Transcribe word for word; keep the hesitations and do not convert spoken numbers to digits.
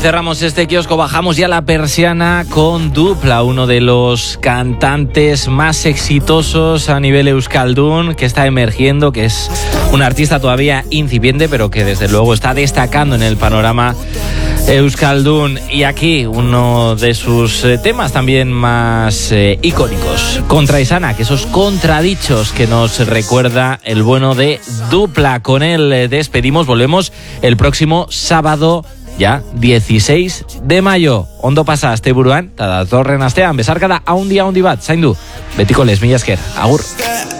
cerramos este kiosco, bajamos ya la persiana con Dupla, uno de los cantantes más exitosos a nivel euskaldun, que está emergiendo, que es un artista todavía incipiente, pero que desde luego está destacando en el panorama euskaldun. Y aquí uno de sus eh, temas también más eh, icónicos, Kontraesanak, esos contradichos que nos recuerda el bueno de Dupla. Con él eh, despedimos, volvemos el próximo sábado, ya dieciséis de mayo. Ondo pasa asteburuan, eta datorren astean, besarkada haundi haundi bat, zaindu, betiko les mila esker, agur.